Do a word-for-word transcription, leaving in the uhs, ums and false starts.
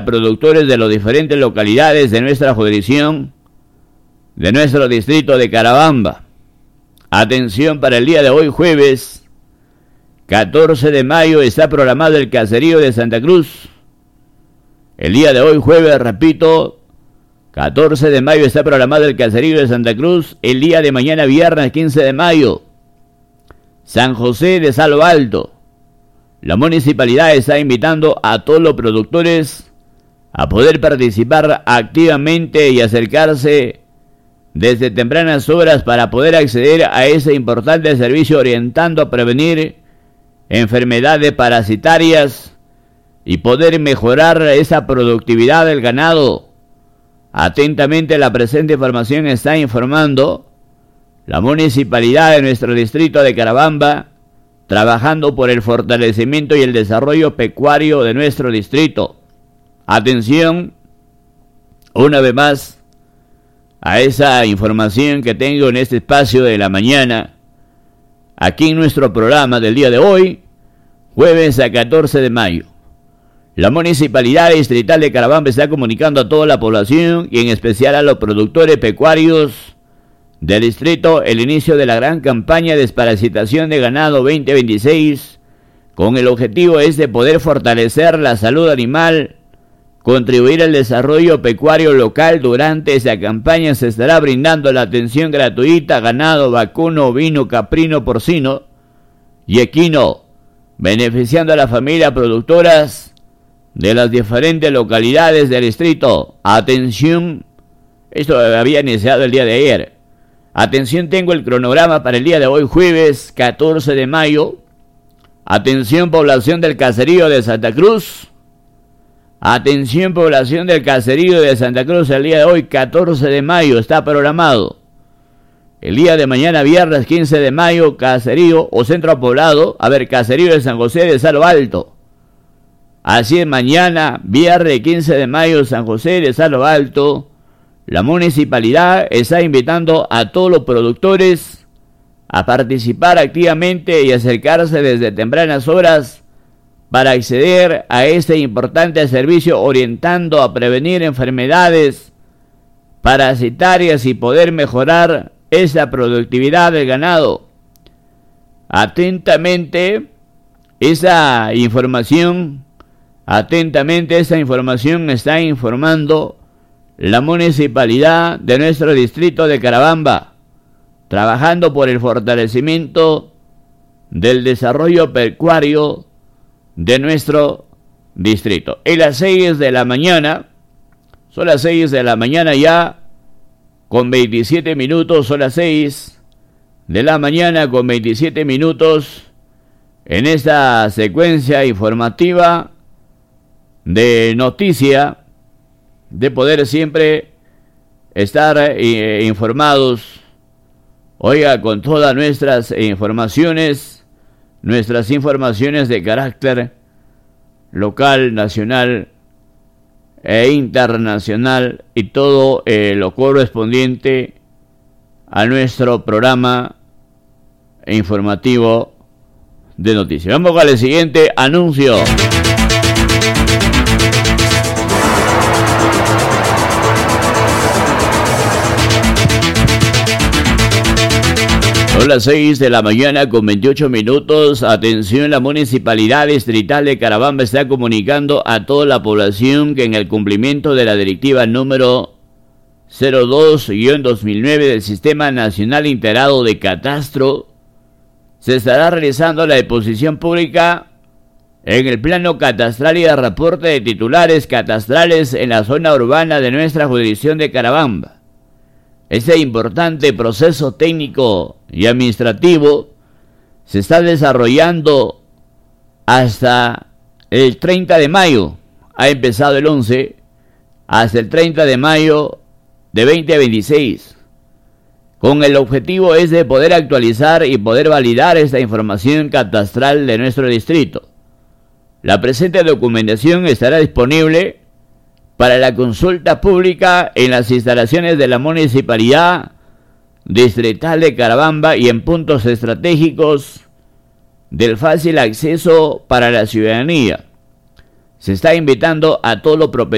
productores de las diferentes localidades de nuestra jurisdicción, de nuestro distrito de Carabamba. Atención, para el día de hoy, jueves catorce de mayo, está programado el caserío de Santa Cruz. El día de hoy, jueves, repito, catorce de mayo, está programado el caserío de Santa Cruz. El día de mañana, viernes quince de mayo, San José de Salo Alto. La municipalidad está invitando a todos los productores a poder participar activamente y acercarse desde tempranas horas para poder acceder a ese importante servicio, orientando a prevenir enfermedades parasitarias y poder mejorar esa productividad del ganado. Atentamente, la presente información está informando la municipalidad de nuestro distrito de Carabamba, trabajando por el fortalecimiento y el desarrollo pecuario de nuestro distrito. Atención, una vez más, a esa información que tengo en este espacio de la mañana, aquí en nuestro programa del día de hoy, jueves a catorce de mayo. La Municipalidad Distrital de Carabamba está comunicando a toda la población y en especial a los productores pecuarios del distrito el inicio de la gran campaña de desparasitación de ganado veinte veintiséis, con el objetivo es de poder fortalecer la salud animal, contribuir al desarrollo pecuario local. Durante esa campaña se estará brindando la atención gratuita a ganado vacuno, ovino, caprino, porcino y equino, beneficiando a las familias productoras de las diferentes localidades del distrito. Atención, esto había iniciado el día de ayer. Atención, tengo el cronograma para el día de hoy, jueves catorce de mayo. Atención, población del caserío de Santa Cruz. Atención, población del caserío de Santa Cruz, el día de hoy, catorce de mayo, está programado. El día de mañana, viernes quince de mayo, caserío o centro poblado, a ver, caserío de San José de Salo Alto. Así es, mañana, viernes quince de mayo, San José de Salo Alto. La municipalidad está invitando a todos los productores a participar activamente y acercarse desde tempranas horas para acceder a este importante servicio, orientando a prevenir enfermedades parasitarias y poder mejorar esa productividad del ganado. Atentamente, esa información, atentamente esa información está informando la municipalidad de nuestro distrito de Carabamba, trabajando por el fortalecimiento del desarrollo pecuario de nuestro distrito. En las seis de la mañana, son las seis de la mañana ya, con veintisiete minutos, son las seis de la mañana con veintisiete minutos, en esta secuencia informativa de noticia, de poder siempre estar eh, informados, oiga, con todas nuestras informaciones, nuestras informaciones de carácter local, nacional e internacional, y todo eh, lo correspondiente a nuestro programa informativo de noticias. Vamos con el siguiente anuncio. Son las seis de la mañana con veintiocho minutos. Atención, la Municipalidad Distrital de Carabamba está comunicando a toda la población que en el cumplimiento de la directiva número cero dos guión dos mil nueve del Sistema Nacional Integrado de Catastro, se estará realizando la exposición pública en el plano catastral y de reporte de titulares catastrales en la zona urbana de nuestra jurisdicción de Carabamba. Este importante proceso técnico y administrativo se está desarrollando hasta el treinta de mayo. Ha empezado el once hasta el treinta de mayo de veinte veintiséis. Con el objetivo es de poder actualizar y poder validar esta información catastral de nuestro distrito. La presente documentación estará disponible para la consulta pública en las instalaciones de la Municipalidad Distrital de Carabamba y en puntos estratégicos del fácil acceso para la ciudadanía. Se está invitando a todos los propietarios